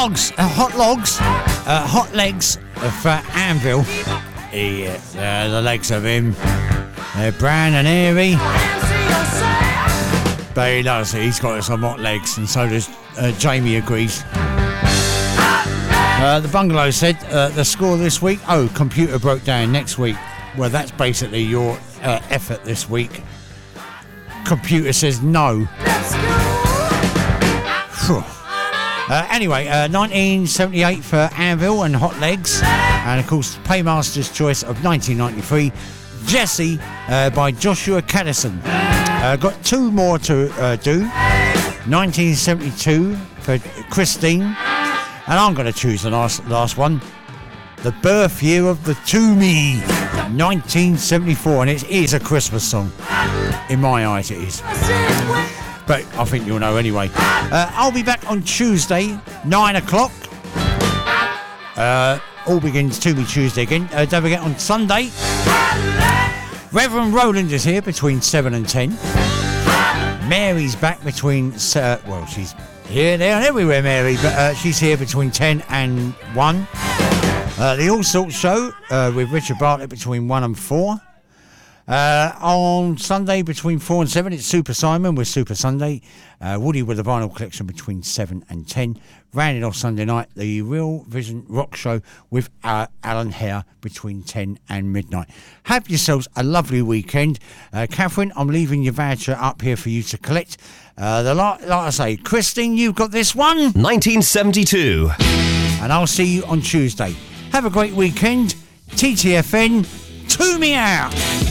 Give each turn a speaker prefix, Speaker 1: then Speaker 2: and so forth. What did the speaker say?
Speaker 1: Hot Legs for Anvil. Yeah, the legs of him. They're brown and hairy. But he does, he's got some hot legs, and so does Jamie agrees. The Bungalow said the score this week, computer broke down next week. Well, that's basically your effort this week. Computer says no. Anyway, 1978 for Anvil and Hot Legs. And of course, Paymaster's choice of 1993, Jessie by Joshua Caddison. Got two more to do. 1972 for Christine. And I'm going to choose the last one. The Birth Year of the Toomey, 1974. And it is a Christmas song. In my eyes, it is. But I think you'll know anyway. I'll be back on Tuesday, 9 o'clock. All begins Toomey Tuesday again. Don't forget on Sunday, Reverend Roland is here between 7 and 10. Mary's back between... she's here, there and everywhere, Mary. But she's here between 10 and 1. The All Sorts Show with Richard Bartlett between 1 and 4. On Sunday between 4 and 7, it's Super Simon with Super Sunday. Woody with the Vinyl Collection between 7 and 10. Rounding off Sunday night, the Real Vision Rock Show with Alan Hare between 10 and midnight. Have yourselves a lovely weekend. Catherine, I'm leaving your voucher up here for you to collect. Like I say, Christine, you've got this one.
Speaker 2: 1972.
Speaker 1: And I'll see you on Tuesday. Have a great weekend. TTFN, Toomey out.